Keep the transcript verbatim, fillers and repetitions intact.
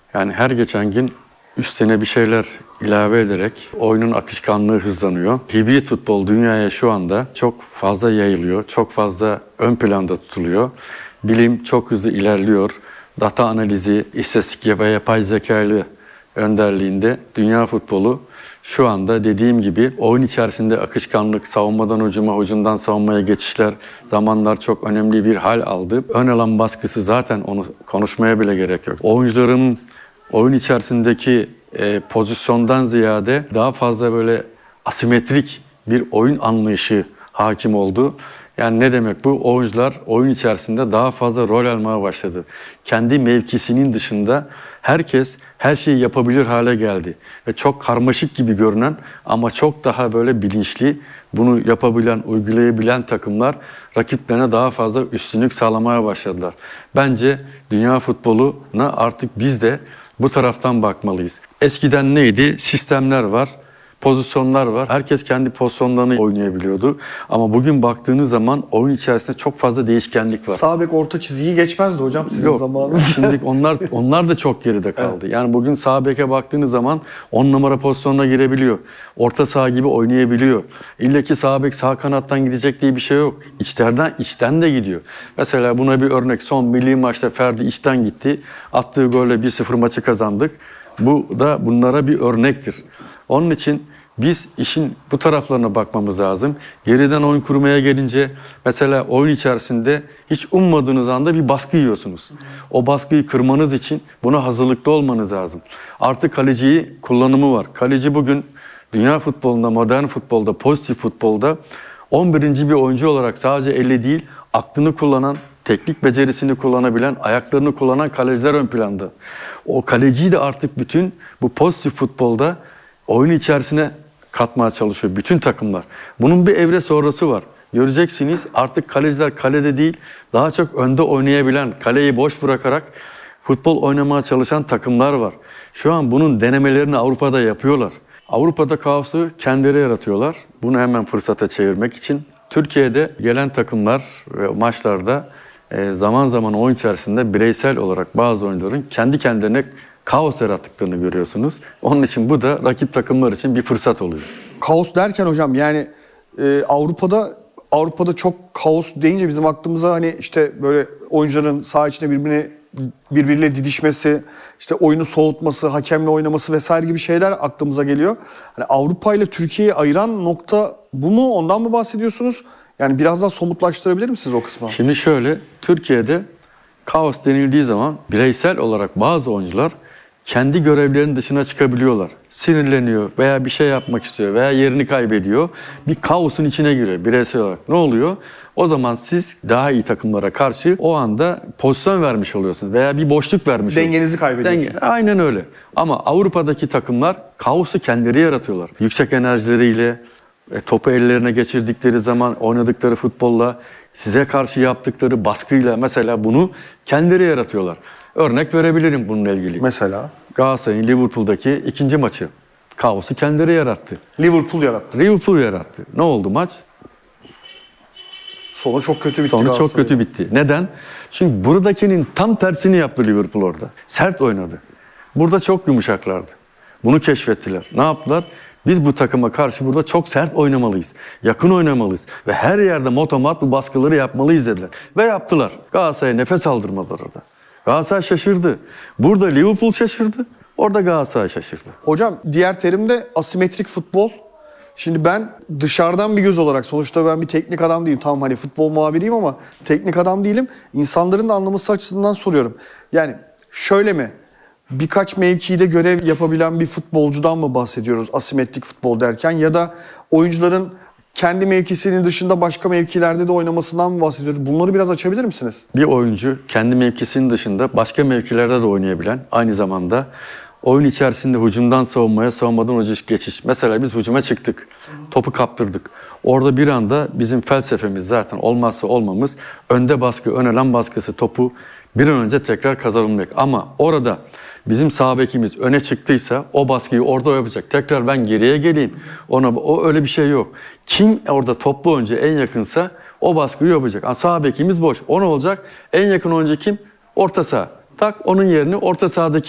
Yani her geçen gün üstüne bir şeyler ilave ederek oyunun akışkanlığı hızlanıyor. Hibrit futbol dünyaya şu anda çok fazla yayılıyor, çok fazla ön planda tutuluyor. Bilim çok hızlı ilerliyor. Data analizi, istatistik ve yapay zekalı önderliğinde dünya futbolu şu anda dediğim gibi oyun içerisinde akışkanlık, savunmadan hücuma, hücumdan savunmaya geçişler, zamanlar çok önemli bir hal aldı. Ön alan baskısı zaten onu konuşmaya bile gerek yok. Oyuncuların oyun içerisindeki e, pozisyondan ziyade daha fazla böyle asimetrik bir oyun anlayışı hakim oldu. Yani ne demek bu? Oyuncular oyun içerisinde daha fazla rol almaya başladı. Kendi mevkisinin dışında herkes her şeyi yapabilir hale geldi. Ve çok karmaşık gibi görünen ama çok daha böyle bilinçli, bunu yapabilen, uygulayabilen takımlar rakiplerine daha fazla üstünlük sağlamaya başladılar. Bence dünya futboluna artık biz de bu taraftan bakmalıyız. Eskiden neydi? Sistemler var, pozisyonlar var. Herkes kendi pozisyonlarını oynayabiliyordu. Ama bugün baktığınız zaman oyun içerisinde çok fazla değişkenlik var. Sağ bek orta çizgiyi geçmezdi hocam sizin Yok, zamanınızda. Şimdi onlar onlar da çok geride kaldı. Evet. Yani bugün sağ beke baktığınız zaman on numara pozisyonuna girebiliyor. Orta saha gibi oynayabiliyor. İlle ki sağ bek sağ kanattan gidecek diye bir şey yok. İçlerden içten de gidiyor. Mesela buna bir örnek, son milli maçta Ferdi içten gitti. Attığı golle bir sıfır maçı kazandık. Bu da bunlara bir örnektir. Onun için biz işin bu taraflarına bakmamız lazım. Geriden oyun kurmaya gelince mesela oyun içerisinde hiç ummadığınız anda bir baskı yiyorsunuz. O baskıyı kırmanız için buna hazırlıklı olmanız lazım. Artık kaleciyi kullanımı var. Kaleci bugün dünya futbolunda, modern futbolda, pozitif futbolda on birinci bir oyuncu olarak sadece elle değil, aklını kullanan, teknik becerisini kullanabilen, ayaklarını kullanan kaleciler ön planda. O kaleciyi de artık bütün bu pozitif futbolda oyun içerisine katmaya çalışıyor bütün takımlar. Bunun bir evre sonrası var. Göreceksiniz artık kaleciler kalede değil, daha çok önde oynayabilen, kaleyi boş bırakarak futbol oynamaya çalışan takımlar var. Şu an bunun denemelerini Avrupa'da yapıyorlar. Avrupa'da kaosu kendileri yaratıyorlar. Bunu hemen fırsata çevirmek için. Türkiye'de gelen takımlar ve maçlarda zaman zaman oyun içerisinde bireysel olarak bazı oyuncuların kendi kendilerine kaos yarattıklarını görüyorsunuz. Onun için bu da rakip takımlar için bir fırsat oluyor. Kaos derken hocam yani e, Avrupa'da Avrupa'da çok kaos deyince bizim aklımıza hani işte böyle oyuncuların saha içinde birbirine birbiriyle didişmesi, işte oyunu soğutması, hakemle oynaması vesaire gibi şeyler aklımıza geliyor. Hani Avrupa ile Türkiye'yi ayıran nokta bu mu? Ondan mı bahsediyorsunuz? Yani biraz daha somutlaştırabilir misiniz o kısmı? Şimdi şöyle, Türkiye'de kaos denildiği zaman bireysel olarak bazı oyuncular kendi görevlerinin dışına çıkabiliyorlar. Sinirleniyor veya bir şey yapmak istiyor veya yerini kaybediyor. Bir kaosun içine giriyor bireysel olarak. Ne oluyor? O zaman siz daha iyi takımlara karşı o anda pozisyon vermiş oluyorsunuz veya bir boşluk vermiş oluyorsunuz. Dengenizi kaybediyorsunuz. Denge, aynen öyle. Ama Avrupa'daki takımlar kaosu kendileri yaratıyorlar. Yüksek enerjileriyle, e, topu ellerine geçirdikleri zaman oynadıkları futbolla, size karşı yaptıkları baskıyla mesela bunu kendileri yaratıyorlar. Örnek verebilirim bununla ilgili. Mesela? Galatasaray'ın Liverpool'daki ikinci maçı. Kaosu kendileri yarattı. Liverpool yarattı. Liverpool yarattı. Ne oldu maç? Sonu çok kötü bitti. Sonu çok kötü bitti. Neden? Çünkü buradakinin tam tersini yaptı Liverpool orada. Sert oynadı. Burada çok yumuşaklardı. Bunu keşfettiler. Ne yaptılar? Biz bu takıma karşı burada çok sert oynamalıyız. Yakın oynamalıyız. Ve her yerde motomat bu baskıları yapmalıyız dediler. Ve yaptılar. Galatasaray'a nefes aldırmadılar orada. Galatasaray şaşırdı. Burada Liverpool şaşırdı. Orada Galatasaray şaşırdı. Hocam diğer terimde asimetrik futbol. Şimdi ben dışarıdan bir göz olarak, sonuçta ben bir teknik adam değilim. Tamam hani futbol muhabiriyim ama teknik adam değilim. İnsanların da anlaması açısından soruyorum. Yani şöyle mi? Birkaç mevkide görev yapabilen bir futbolcudan mı bahsediyoruz asimetrik futbol derken? Ya da oyuncuların kendi mevkisinin dışında başka mevkilerde de oynamasından mı bahsediyoruz? Bunları biraz açabilir misiniz? Bir oyuncu kendi mevkisinin dışında başka mevkilerde de oynayabilen, aynı zamanda oyun içerisinde hücumdan savunmaya, savunmadan hücuma geçiş. Mesela biz hücuma çıktık, topu kaptırdık. Orada bir anda bizim felsefemiz zaten olmazsa olmamız önde baskı, ön alan baskısı, topu bir an önce tekrar kazanılmak. Ama orada bizim sağ bekimiz öne çıktıysa o baskıyı orada yapacak. Tekrar ben geriye geleyim. Ona o öyle bir şey yok. Kim orada toplu önce en yakınsa o baskıyı yapacak. Sağ bekimiz boş. O ne olacak? En yakın oyuncu kim? Orta saha. Tak onun yerini orta sahadaki